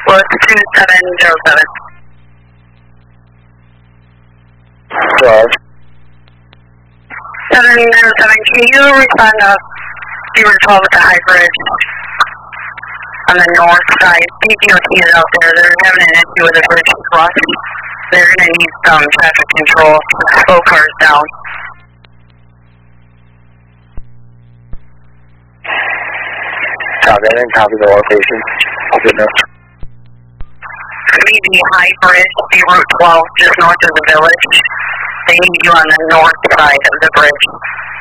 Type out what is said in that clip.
Was 2707. 12. 707, can you respond to Fever 12 at the High Bridge on the north side? PTOT is out there. They're having an issue with the bridge crossing. They're going to need some traffic control to slow cars down. Copy, and copy the location. Good enough. Maybe High Bridge, be Route 12, just north of the village. They need you on the north side of the bridge.